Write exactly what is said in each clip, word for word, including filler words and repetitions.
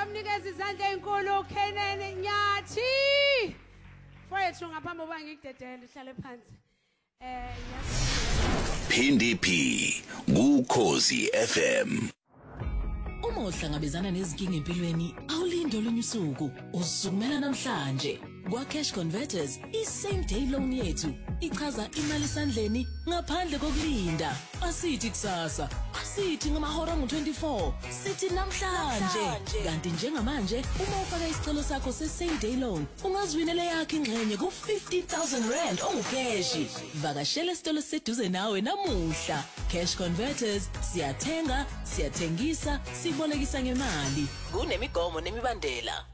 Samnikeza izandla ezinkulu Kenan Nyathi. Mfowethu ngaphambi kokuba ngikudedele uhlale phansi. Eh P D P kuKhosi F M. Uma uhlangabezana nezinkinga empilweni, awulinde olunye usuku, usukumela namhlanje. Kwa Cash Converters, i-same day loan yethu ichaza imali esandleni ngaphandle kokulinda. Asithi kusasa, asithi ngamahora ngu-twenty-four, sithi namhlanje. Kanti njengamanje, uma ufaka isicelo sakho se-same day loan, ungaziwinela yakho ingxenye ku-fifty thousand rand ongukeshi. Vakashela isitolo seduze nawe namuhla. Cash Converters, siyathenga, siyathengisa, sibolekisa ngemali. Kunemigomo nemibandela.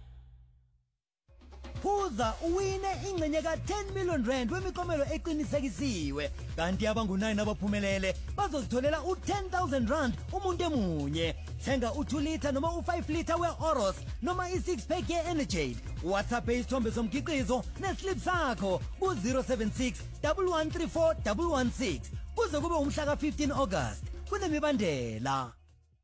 Phuza uwine ingxenye ka ten million rand wemikomelo eqinisekisiwe. Kanti abangu nine abaphumelele bazozitholela u ten thousand rand umuntu emunye. Thenga u two liter noma u five liter we-Oros noma i six pack ye-Energy. WhatsApp isithombe somkhiqizo neslip sakho ku zero seven six one one three four one one six. Kuze kube umhla ka fifteen August. Kunemibandela.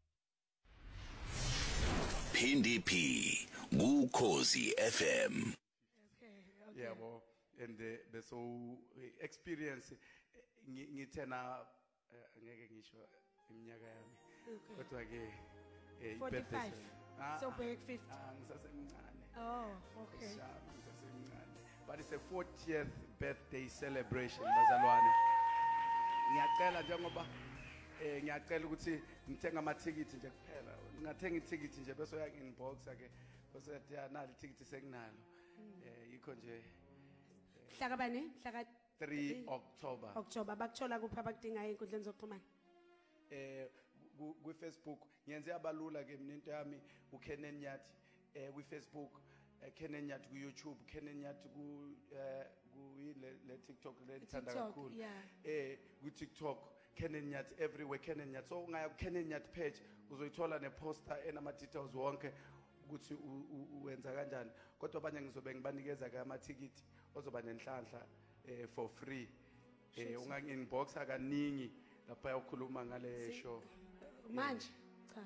P D P kuKhosi F M. Yeah, well, and the the so experience ngithena ngeke ngisho iminyaka yami kodwa ke forty-five so big fifty ah ngisasemncane oh okay ngisasemncane but it's a fortieth birthday celebration bazalwane ngiyacela njengoba eh ngiyacela ukuthi ngithenga ama tickets nje kuphela ngingathenga i ticket nje bese uya inbox ake bese ya nali ticket sekunalo eh yikho nje hlaka bani hlaka three October October bakuthola kuphi abakudingayo inkundleni zokuxhumana eh ku Facebook ngiyenze abalula ke mina into yami uKenan Nyathi eh ku Facebook Kenan Nyathi ku YouTube Kenan Nyathi ku ku le TikTok le thanda kakhulu eh ku TikTok Kenan Nyathi everywhere Kenan Nyathi so ungaya ku Kenan Nyathi page uzoyithola ne poster enama details wonke ukuthi uwenza kanjani kodwa abanye ngizobe ngibanikeza ke ama ticket ozoba nenhlanhla eh for free eh unganginbox akaningi lapha ukhuluma ngale show manje cha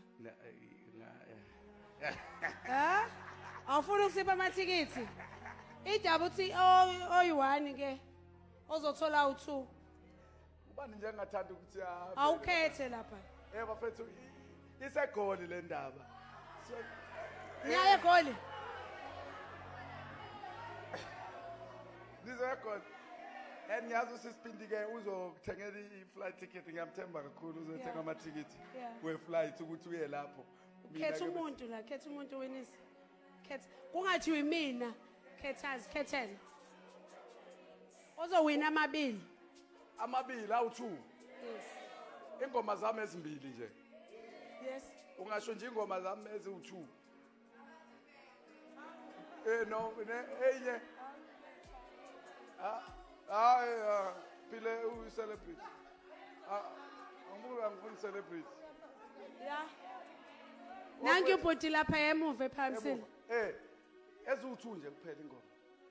eh awufuna ukusipha ama tickets idaba uthi oyi one ke ozothola u two ubani nje engathanda ukuthi awukhethe lapha eh bafethu isegoli le ndaba Nyaye goli Nizekho and ngiyazi usisipindi ke uzokuthengela i-flight ticket ngiyamthemba kakhulu uzothenga ama ticket we flight ukuthi uye lapho khetha umuntu la khetha umuntu winisa khetha kungathi uyimina khethazi khethela ozowina amabili amabili awu two yes ingoma zami ezimbili nje yes ungasho nje ingoma zami eziwu two eh no enye ah ah phile u celebrate ah angibuka ngifuna celebrate yeah nangi ubhuti lapha emuva ephambili eh eziwu two nje kuphela ingoma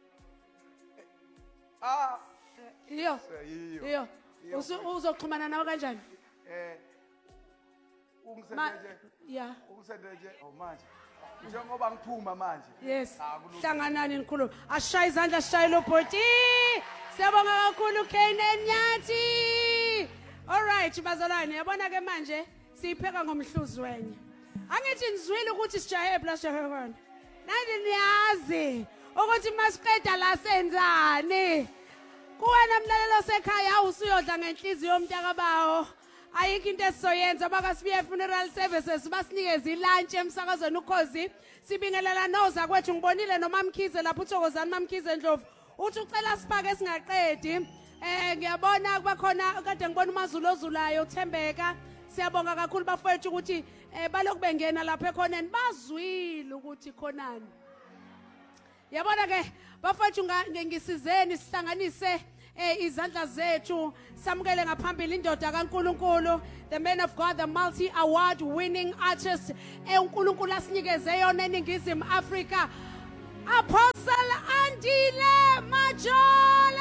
ah iyo iyo uzoxhumana nawe kanjani eh ungisendeje yeah ungisendeje oh manje njengoba ngiphuma manje yes hlanganani nikhuluma ashaye izandla ashaye lo bhoti siyabonga kakhulu Kenan Nyathi all right bazalwane yabona ke manje siyipheka ngomhluzi wenye angithi nizwile ukuthi sijahe plus jahe khona nandi niyazi ukuthi masiqeda la senzani kuwena mlalelo sekhaya usuyodla ngenhliziyo yomntakabawo ayikho into esizoyenza bakasibiye funeral services basinikeza ilunch emsakazweni uKhosi sibingelela noza kwethu ngibonile noMamkhize lapho uThokozani Mamkhize Ndlovu uthi ucela sipake singaqedi eh ngiyabona kuba khona kade ngibona uMazulu ozulayo uThembeka siyabonga kakhulu bafowethu ukuthi baloku bengena lapha ekhoneni bazwile ukuthi khonani yabona ke bafowethu ngisizeni sihlanganise eh izandla zethu samukele ngaphambili indoda kaNkuluNkulu the man of God the multi award winning artist eNkulunkulu asinikeze yona eNingizimu Afrika Apostle Andile Majola